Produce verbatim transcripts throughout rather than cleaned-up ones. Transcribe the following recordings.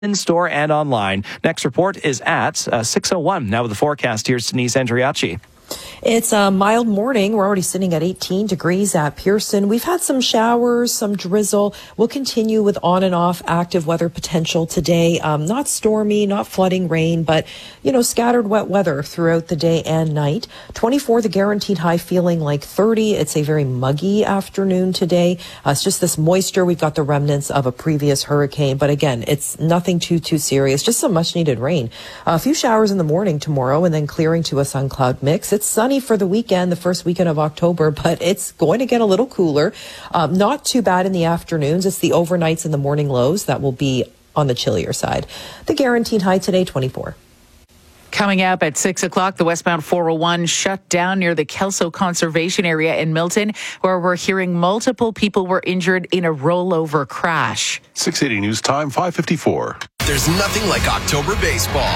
in store and online. Next report is at uh, six oh one. Now with the forecast, here's Denise Andriachi. It's a mild morning. We're already sitting at eighteen degrees at Pearson. We've had some showers, some drizzle. We'll continue with on and off active weather potential today. Um, not stormy, not flooding rain, but, you know, scattered wet weather throughout the day and night. twenty-four, the guaranteed high, feeling like thirty. It's a very muggy afternoon today. Uh, it's just this moisture. We've got the remnants of a previous hurricane. But again, it's nothing too, too serious. Just some much needed rain. Uh, a few showers in the morning tomorrow and then clearing to a sun cloud mix. It's sunny for the weekend, the first weekend of October, but it's going to get a little cooler. Um, not too bad in the afternoons. It's the overnights and the morning lows that will be on the chillier side. The guaranteed high today, twenty-four. Coming up at six o'clock, the westbound four oh one shut down near the Kelso Conservation Area in Milton, where we're hearing multiple people were injured in a rollover crash. six eighty News Time, five fifty-four. There's nothing like October baseball.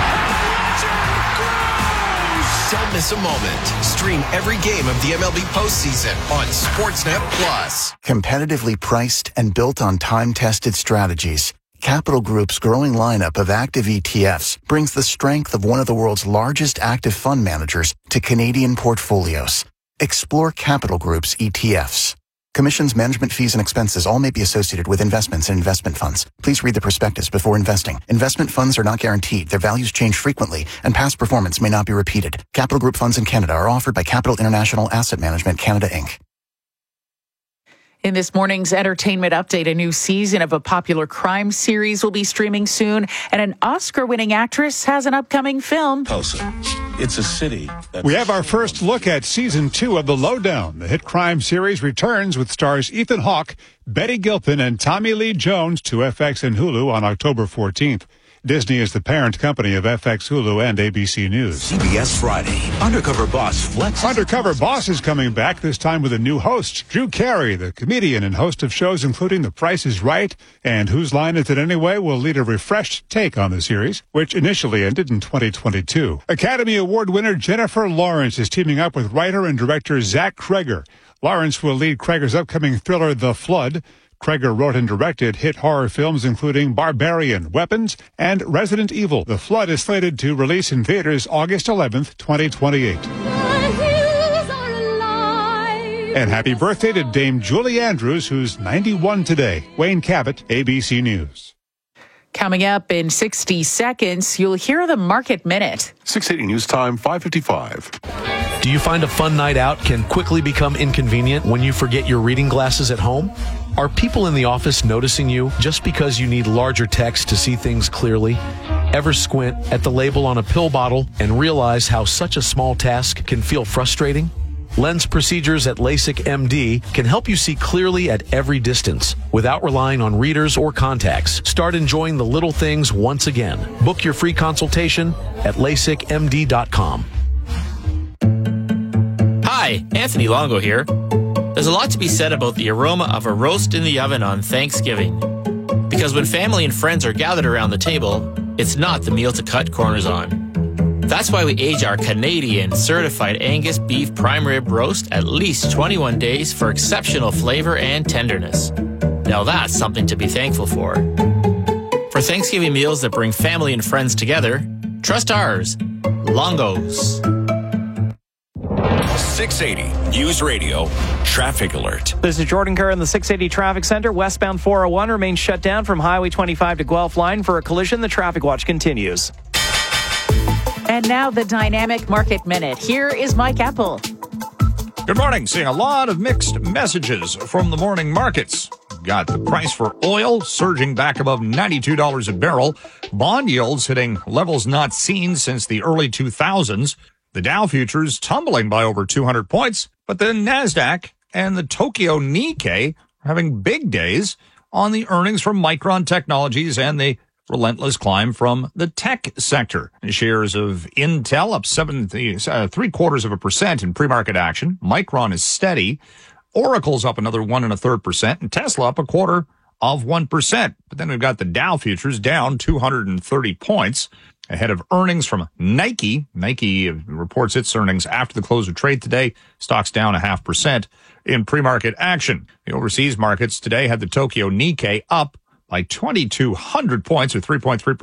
Don't miss a moment. Stream every game of the M L B postseason on Sportsnet Plus. Competitively priced and built on time-tested strategies, Capital Group's growing lineup of active E T Fs brings the strength of one of the world's largest active fund managers to Canadian portfolios. Explore Capital Group's E T Fs. Commissions, management fees, and expenses all may be associated with investments in investment funds. Please read the prospectus before investing. Investment funds are not guaranteed. Their values change frequently, and past performance may not be repeated. Capital Group funds in Canada are offered by Capital International Asset Management Canada, Incorporated. In this morning's entertainment update, a new season of a popular crime series will be streaming soon, and an Oscar-winning actress has an upcoming film. Tulsa. It's a city. We have our first look at season two of The Lowdown. The hit crime series returns with stars Ethan Hawke, Betty Gilpin, and Tommy Lee Jones to F X and Hulu on October fourteenth. Disney is the parent company of F X, Hulu, and A B C News. C B S Friday. Undercover Boss Flex. Undercover Boss is coming back, this time with a new host. Drew Carey, the comedian and host of shows including The Price is Right and Whose Line Is It Anyway, will lead a refreshed take on the series, which initially ended in twenty twenty-two. Academy Award winner Jennifer Lawrence is teaming up with writer and director Zach Kreger. Lawrence will lead Kreger's upcoming thriller The Flood. Kreger wrote and directed hit horror films including Barbarian, Weapons, and Resident Evil. The Flood is slated to release in theaters August eleventh, twenty twenty-eight. And happy birthday to Dame Julie Andrews, who's ninety-one today. Wayne Cabot, A B C News. Coming up in sixty seconds, you'll hear the Market Minute. six eighty News Time, five fifty-five. Do you find a fun night out can quickly become inconvenient when you forget your reading glasses at home? Are people in the office noticing you just because you need larger text to see things clearly? Ever squint at the label on a pill bottle and realize how such a small task can feel frustrating? Lens procedures at LASIK M D can help you see clearly at every distance without relying on readers or contacts. Start enjoying the little things once again. Book your free consultation at lasik m d dot com. Hi, Anthony Longo here. There's a lot to be said about the aroma of a roast in the oven on Thanksgiving. Because when family and friends are gathered around the table, it's not the meal to cut corners on. That's why we age our Canadian certified Angus beef prime rib roast at least twenty-one days for exceptional flavor and tenderness. Now that's something to be thankful for. For Thanksgiving meals that bring family and friends together, trust ours, Longo's. six eighty News Radio Traffic Alert. This is Jordan Kerr in the six eighty Traffic Center. Westbound four oh one remains shut down from Highway twenty-five to Guelph line for a collision. The traffic watch continues. And now the Dynamic Market Minute. Here is Mike Apple. Good morning. Seeing a lot of mixed messages from the morning markets. Got the price for oil surging back above ninety-two dollars a barrel. Bond yields hitting levels not seen since the early two thousands. The Dow futures tumbling by over two hundred points, but the NASDAQ and the Tokyo Nikkei are having big days on the earnings from Micron Technologies and the relentless climb from the tech sector. Shares of Intel up seven, uh, three quarters of a percent in pre-market action. Micron is steady. Oracle's up another one and a third percent, and Tesla up a quarter of one percent. But then we've got the Dow futures down two hundred thirty points ahead of earnings from Nike. Nike reports its earnings after the close of trade today. Stocks down a half percent in pre-market action. The overseas markets today had the Tokyo Nikkei up by twenty-two hundred points or three point three percent.